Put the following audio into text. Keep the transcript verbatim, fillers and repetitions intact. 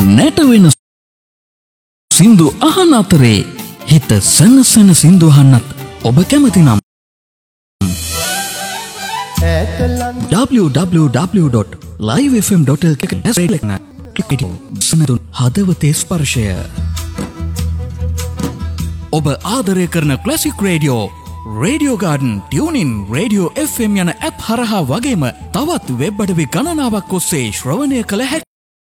නැටවෙන සින්දු අහන අතරේ හිත සනසන සින්දු අහන්නත් ඔබ කැමති නම් w w w dot live f m dot l k හදවතේ ස්පර්ශය ඔබ ආදරය කරන classic radio radio garden tuning radio F M යන ඇප් හරහා වගේම තවත් වෙබ් අඩවි ගණනාවක් ඔස්සේ ශ්‍රවණය කළ හැකියි.